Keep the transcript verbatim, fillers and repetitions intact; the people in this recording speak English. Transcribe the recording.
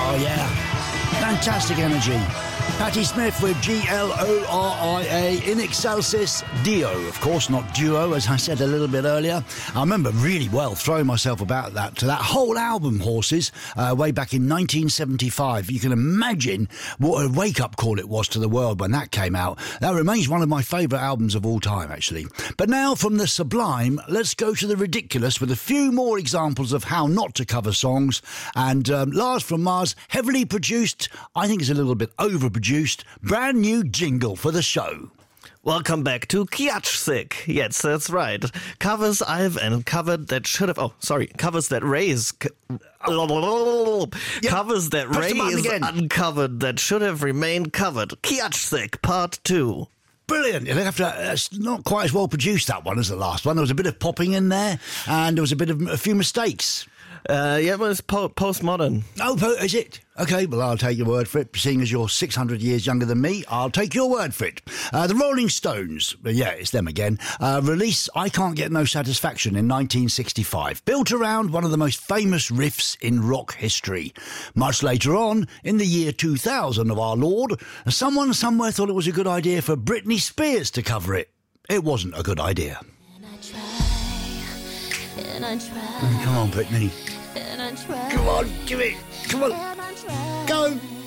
Oh, yeah. Fantastic energy. Patti Smith with G L O R I A in excelsis Dio. Of course, not duo, as I said a little bit earlier. I remember really well throwing myself about that to that whole album, Horses, uh, way back in nineteen seventy-five. You can imagine what a wake-up call it was to the world when that came out. That remains one of my favourite albums of all time, actually. But now, from the sublime, let's go to the ridiculous with a few more examples of how not to cover songs. And um, Lars from Mars, heavily produced, I think it's a little bit overproduced, brand new jingle for the show. Welcome back to Kiatschzik. Yes, that's right. Covers I've uncovered that should have... Oh, sorry. Covers that raise... Oh. Yep. Covers that Press the button raise again. uncovered that should have remained covered. Kiatschzik, part two. Brilliant. You'll have to, uh, it's not quite as well produced, that one, as the last one. There was a bit of popping in there, and there was a bit of a few mistakes. Uh, yeah, but it's po- postmodern. Oh, po- is it? OK, well, I'll take your word for it. Seeing as you're six hundred years younger than me, I'll take your word for it. Uh, the Rolling Stones, yeah, it's them again, uh, release I Can't Get No Satisfaction in nineteen sixty-five, built around one of the most famous riffs in rock history. Much later on, in the year two thousand of our Lord, someone somewhere thought it was a good idea for Britney Spears to cover it. It wasn't a good idea. And I try, and I try, Come on, Britney. and I try, Come on, do it. Come on. and I try. Go.